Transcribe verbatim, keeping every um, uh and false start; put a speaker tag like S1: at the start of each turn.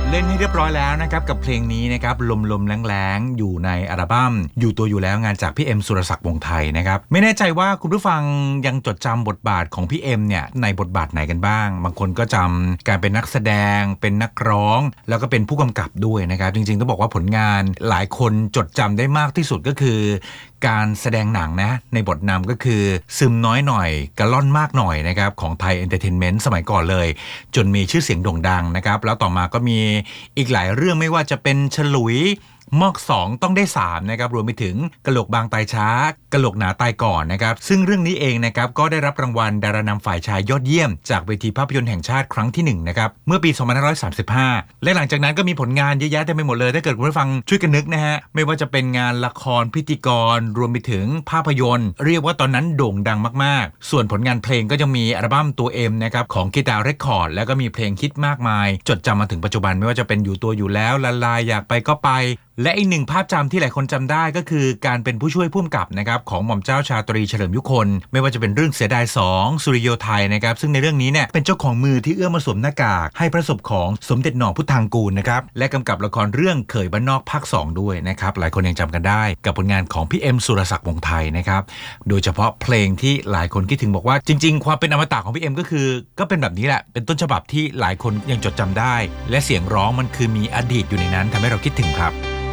S1: เล่นให้เรียบร้อยแล้วนะครับกับเพลงนี้นะครับลมลมแรงๆอยู่ในอัลบั้มอยู่ตัวอยู่แล้วงานจากพี่เอ็มสุรศักดิ์วงศ์ไทยนะครับไม่แน่ใจว่าคุณผู้ฟังยังจดจำบทบาทของพี่เอ็มเนี่ยในบทบาทไหนกันบ้างบางคนก็จำการเป็นนักแสดงเป็นนักร้องแล้วก็เป็นผู้กำกับด้วยนะครับจริงๆต้องบอกว่าผลงานหลายคนจดจำได้มากที่สุดก็คือการแสดงหนังนะในบทนำก็คือซึมน้อยหน่อยกะล่อนมากหน่อยนะครับของไทยเอนเตอร์เทนเมนต์สมัยก่อนเลยจนมีชื่อเสียงโด่งดังนะครับแล้วต่อมาก็มีอีกหลายเรื่องไม่ว่าจะเป็นฉลุยมอกสองต้องได้สามนะครับรวมไปถึงกะโหลกบางตายช้ากะโหลกหนาตายก่อนนะครับซึ่งเรื่องนี้เองนะครับก็ได้รับรางวัลดารานำฝ่ายชายยอดเยี่ยมจากเวทีภาพยนตร์แห่งชาติครั้งที่หนึ่งนะครับเมื่อปีสองพันห้าร้อยสามสิบห้าและหลังจากนั้นก็มีผลงานเยอะแยะเต็มไปหมดเลยถ้าเกิดคุณผู้ฟังช่วยกันนึกนะฮะไม่ว่าจะเป็นงานละครพิธีกรรวมไปถึงภาพยนตร์เรียกว่าตอนนั้นโด่งดังมากๆส่วนผลงานเพลงก็จะมีอัลบั้มตัวเอ็มนะครับของกีตาร์เรคคอร์ดแล้วก็มีเพลงฮิตมากมายจดจำมาถึงปัจจุบันไม่ว่าจะเป็นอยู่ตัวอยู่แล้วละลายอยากไปก็ไปและอีกหนึ่งภาพจำที่หลายคนจำได้ก็คือการเป็นผู้ช่วยผู้กำกับนะครับของหม่อมเจ้าชาตรีเฉลิมยุคนไม่ว่าจะเป็นเรื่องเสียดายสองสุริโยไทยนะครับซึ่งในเรื่องนี้เนี่ยเป็นเจ้าของมือที่เอื้อมมาสวมหน้ากากให้พระศพของสมเด็จหน่อพุทธังกูลนะครับและกำกับละครเรื่องเขยบ้านนอกภาคสองด้วยนะครับหลายคนยังจำกันได้กับผลงานของพี่เอ็มสุรศักดิ์วงศ์ไทยนะครับโดยเฉพาะเพลงที่หลายคนคิดถึงบอกว่าจริงๆความเป็นอมตะของพี่เอ็มก็คือก็เป็นแบบนี้แหละเป็นต้นฉบับที่หลายคนยังจดจำได้และเสียงร้องมันคือมีอดีตอยู่ในนั้นทำให้เราคิดถึงครับ